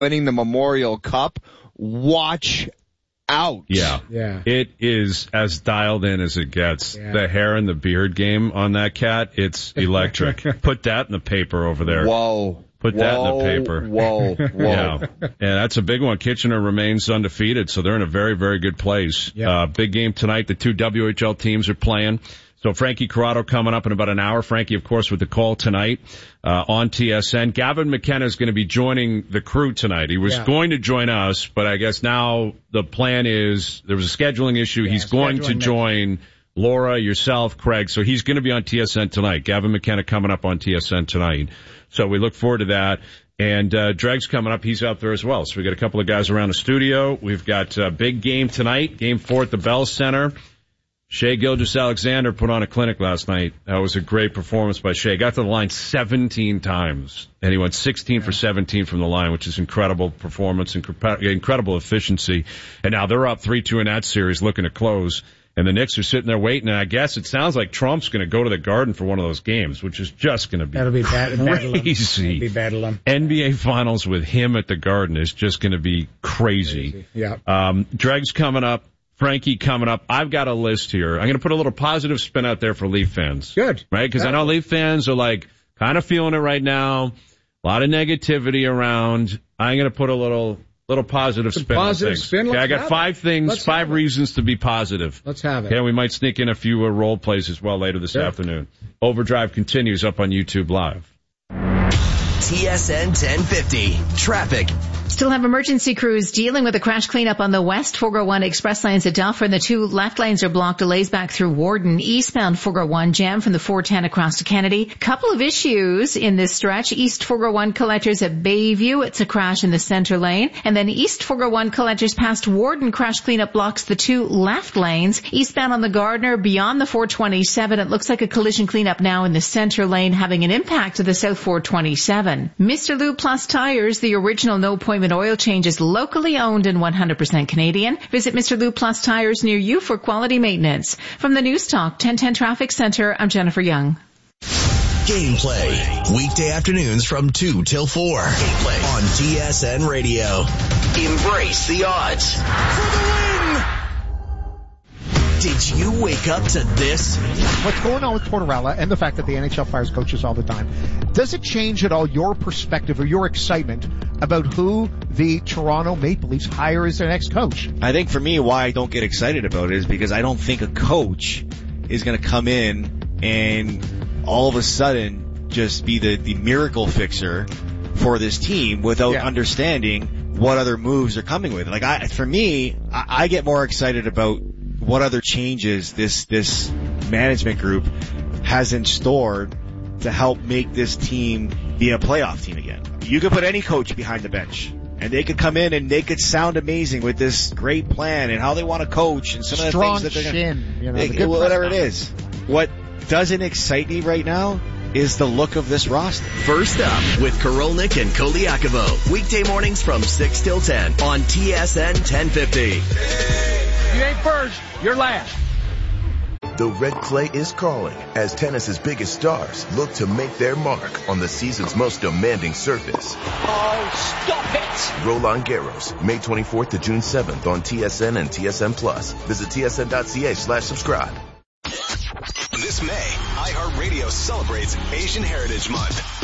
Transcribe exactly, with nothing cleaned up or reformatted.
winning the Memorial Cup. Watch out. Yeah. Yeah. It is as dialed in as it gets. Yeah. The hair and the beard game on that cat, it's electric. Put that in the paper over there. Whoa. Put whoa, that in the paper. Whoa, whoa. Yeah. Yeah, that's a big one. Kitchener remains undefeated, so they're in a very, very good place. Yeah. Uh, big game tonight. The two W H L teams are playing. So Frankie Corrado coming up in about an hour. Frankie, of course, with the call tonight uh, on T S N. Gavin McKenna is going to be joining the crew tonight. He was yeah. going to join us, but I guess now the plan is there was a scheduling issue. Yeah, he's going to next. join Laura, yourself, Craig. So he's going to be on T S N tonight. Gavin McKenna coming up on T S N tonight. So we look forward to that. And uh Dreg's coming up. He's out there as well. So we got a couple of guys around the studio. We've got a big game tonight, game four at the Bell Center. Shea Gilgeous-Alexander put on a clinic last night. That was a great performance by Shea. Got to the line seventeen times, and he went sixteen for seventeen from the line, which is incredible performance, incredible efficiency. And now they're up three two in that series, looking to close. And the Knicks are sitting there waiting, and I guess it sounds like Trump's going to go to the Garden for one of those games, which is just going to be That'll be bad, crazy. That'll be bedlam. N B A Finals with him at the Garden is just going to be crazy. crazy. Yeah. Um, Dreg's coming up. Frankie coming up. I've got a list here. I'm going to put a little positive spin out there for Leaf fans. Good. Right? Because I know Leaf fans are like kind of feeling it right now. A lot of negativity around. I'm going to put a little little positive Some spin positive on things. spin. Okay, Let's I got have five it. things, Let's five have it. reasons to be positive. Let's have it. Okay, we might sneak in a few uh, role plays as well later this Sure. afternoon. Overdrive continues up on YouTube Live. T S N ten fifty. Traffic. Still have emergency crews dealing with a crash cleanup on the West four oh one express lanes at Dufferin. The two left lanes are blocked. Delays back through Warden. Eastbound four oh one jam from the four ten across to Kennedy. Couple of issues in this stretch. East four oh one collectors at Bayview. It's a crash in the center lane. And then East four oh one collectors past Warden. Crash cleanup blocks the two left lanes. Eastbound on the Gardner beyond the four twenty-seven. It looks like a collision cleanup now in the center lane, having an impact to the south four twenty-seven. Mister Lube Plus Tires, the original no appointment oil change, is locally owned and one hundred percent Canadian. Visit Mister Lube Plus Tires near you for quality maintenance. From the News Talk ten ten Traffic Center, I'm Jennifer Young. Gameplay. Weekday afternoons from two till four. Gameplay on T S N Radio. Embrace the odds. For the win! Did you wake up to this? What's going on with Tortorella and the fact that the N H L fires coaches all the time, does it change at all your perspective or your excitement about who the Toronto Maple Leafs hire as their next coach? I think for me, why I don't get excited about it is because I don't think a coach is going to come in and all of a sudden just be the, the miracle fixer for this team without yeah. understanding what other moves are coming with. Like I, for me, I, I get more excited about what other changes this, this management group has in store to help make this team be a playoff team again. You could put any coach behind the bench and they could come in and they could sound amazing with this great plan and how they want to coach and some Strong of the things that they're shin, going you know, they, the good whatever it press. is. What doesn't excite me right now is the look of this roster. First up with Korolnik and Koliakovo. Weekday mornings from six till ten on T S N ten fifty. You ain't first, you're last. The red clay is calling as tennis's biggest stars look to make their mark on the season's most demanding surface. Oh, stop it! Roland Garros, May twenty-fourth to June seventh on T S N and T S N Plus. Visit T S N dot C A slash subscribe. This May, iHeartRadio celebrates Asian Heritage Month.